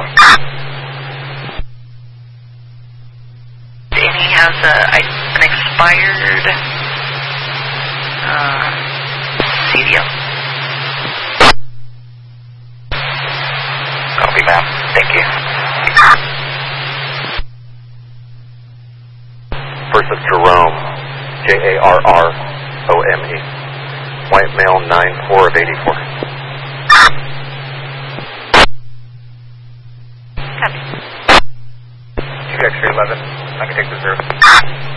Amy has an expired CDL. Copy, ma'am. Thank you. First of Jerome, Jarrome. White male, 9-4 of 84. Copy. X-ray 11, I can take the 0.